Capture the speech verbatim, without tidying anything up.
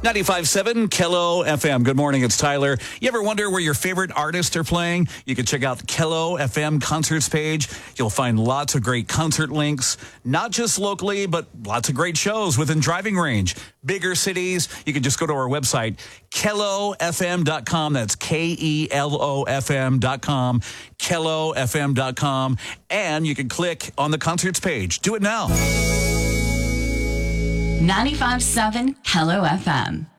ninety-five point seven Kello F M. Good morning, it's Tyler. You ever wonder where your favorite artists are playing? You can check out the Kello F M concerts page. You'll find lots of great concert links, not just locally, but lots of great shows within driving range. Bigger cities, you can just go to our website, kello f m dot com. That's K E L O F M dot com, kello f m dot com. And you can click on the concerts page. Do it now. ninety-five point seven Kello F M.